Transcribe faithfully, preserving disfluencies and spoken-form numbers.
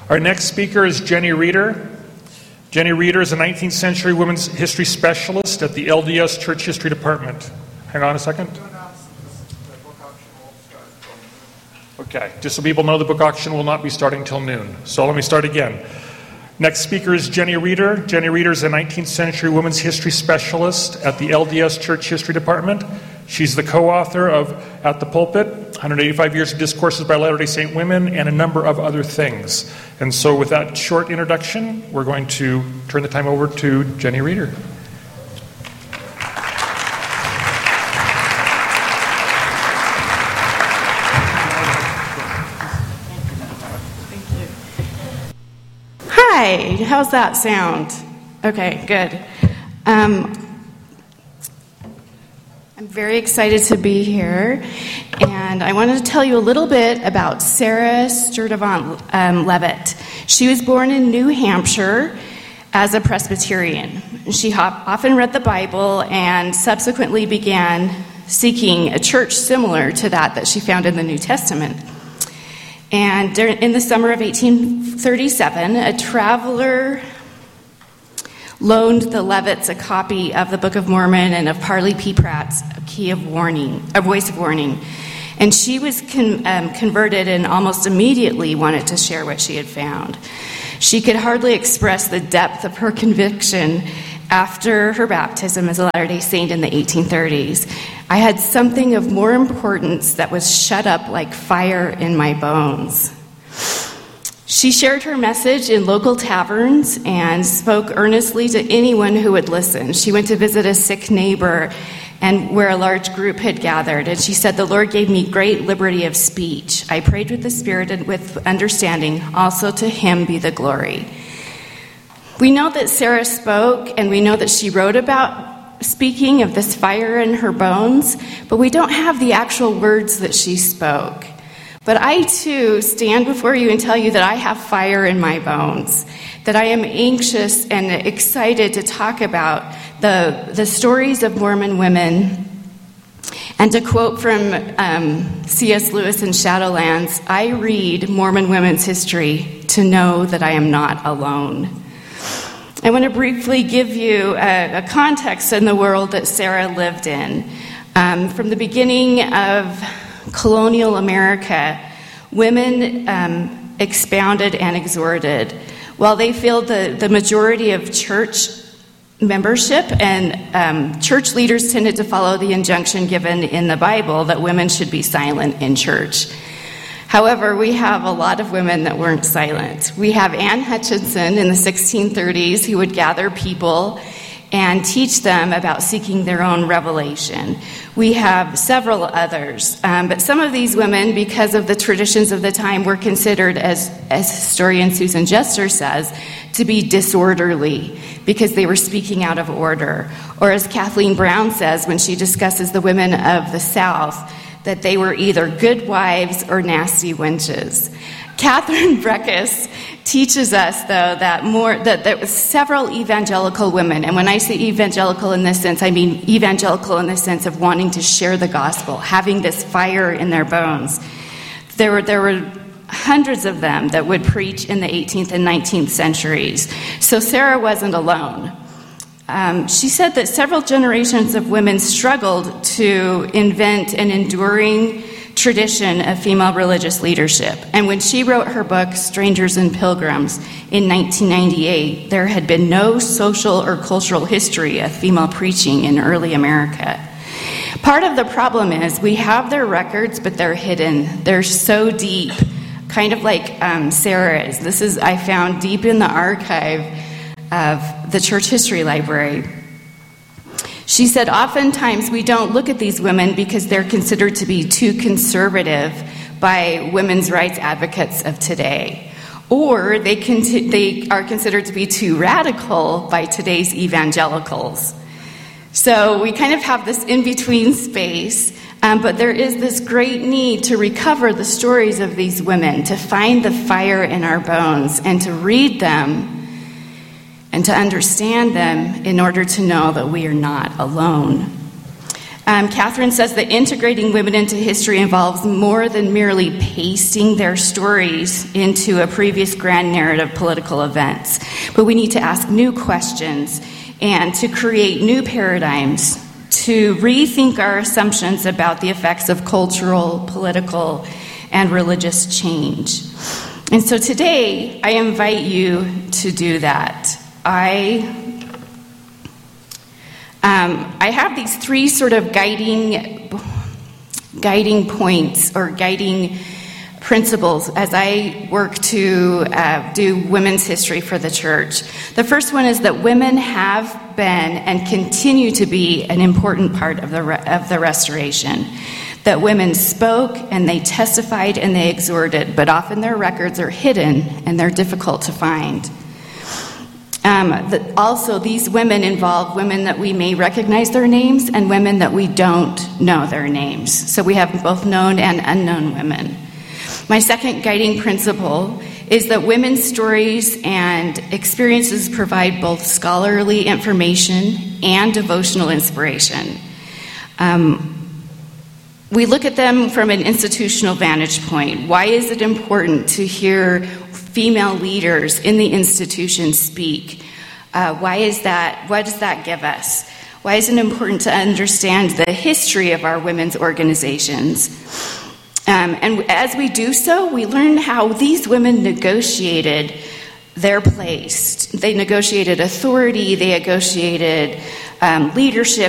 Our next speaker is Jenny Reeder. Jenny Reeder is a nineteenth century women's history specialist at the L D S Church History Department. Hang on a second. Okay, just so people know, the book auction will not be starting till noon. So let me start again. Next speaker is Jenny Reeder. Jenny Reeder is a nineteenth century women's history specialist at the L D S Church History Department. She's the co-author of At the Pulpit, one hundred eighty-five Years of Discourses by Latter-day Saint Women, and a number of other things. And so with that short introduction, we're going to turn the time over to Jenny Reeder. Hi, how's that sound? Okay, good. Um, I'm very excited to be here, and I wanted to tell you a little bit about Sarah Sturtevant um, Leavitt. She was born in New Hampshire as a Presbyterian. She often read the Bible and subsequently began seeking a church similar to that that she found in the New Testament. And in the summer of eighteen thirty-seven, a traveler loaned the Levitts a copy of the Book of Mormon and of Parley P. Pratt's A Key of Warning, A Voice of Warning. And she was con- um, converted and almost immediately wanted to share what she had found. She could hardly express the depth of her conviction after her baptism as a Latter-day Saint in the eighteen thirties. I had something of more importance that was shut up like fire in my bones. She shared her message in local taverns and spoke earnestly to anyone who would listen. She went to visit a sick neighbor and where a large group had gathered, and she said, "The Lord gave me great liberty of speech. I prayed with the Spirit and with understanding. Also to Him be the glory." We know that Sarah spoke, and we know that she wrote about speaking of this fire in her bones, but we don't have the actual words that she spoke. But I, too, stand before you and tell you that I have fire in my bones, that I am anxious and excited to talk about the, the stories of Mormon women. And to quote from um, C S Lewis in Shadowlands, "I read Mormon women's history to know that I am not alone." I want to briefly give you a, a context in the world that Sarah lived in. Um, from the beginning of colonial America, women um, expounded and exhorted. While they filled the, the majority of church membership, and um, church leaders tended to follow the injunction given in the Bible that women should be silent in church. However, we have a lot of women that weren't silent. We have Anne Hutchinson in the sixteen thirties who would gather people and teach them about seeking their own revelation. We have several others, um, but some of these women, because of the traditions of the time, were considered, as, as historian Susan Jester says, to be disorderly because they were speaking out of order. Or as Kathleen Brown says when she discusses the women of the South, that they were either good wives or nasty wenches. Catherine Breckus teaches us, though, that more that there were several evangelical women, and when I say evangelical in this sense, I mean evangelical in the sense of wanting to share the gospel, having this fire in their bones. There were there were hundreds of them that would preach in the eighteenth and nineteenth centuries. So Sarah wasn't alone. Um, she said that several generations of women struggled to invent an enduring tradition of female religious leadership. And when she wrote her book, Strangers and Pilgrims, in nineteen ninety-eight, there had been no social or cultural history of female preaching in early America. Part of the problem is we have their records, but they're hidden. They're so deep, kind of like um, Sarah's. This is, I found deep in the archive of the Church History Library. She said, oftentimes we don't look at these women because they're considered to be too conservative by women's rights advocates of today, or they, con- they are considered to be too radical by today's evangelicals. So we kind of have this in-between space, um, but there is this great need to recover the stories of these women, to find the fire in our bones, and to read them and to understand them in order to know that we are not alone. Um, Catherine says that integrating women into history involves more than merely pasting their stories into a previous grand narrative political events. But we need to ask new questions and to create new paradigms, to rethink our assumptions about the effects of cultural, political, and religious change. And so today, I invite you to do that. I Um, I have these three sort of guiding, guiding points or guiding principles as I work to uh, do women's history for the church. The first one is that women have been and continue to be an important part of the re- of the restoration. That women spoke and they testified and they exhorted, but often their records are hidden and they're difficult to find. Um, the, also, these women involve women that we may recognize their names and women that we don't know their names. So we have both known and unknown women. My second guiding principle is that women's stories and experiences provide both scholarly information and devotional inspiration. Um, we look at them from an institutional vantage point. Why is it important to hear female leaders in the institution speak? Uh, why is that? What does that give us? Why is it important to understand the history of our women's organizations? Um, and as we do so, we learn how these women negotiated their place. They negotiated authority, they negotiated um, leadership,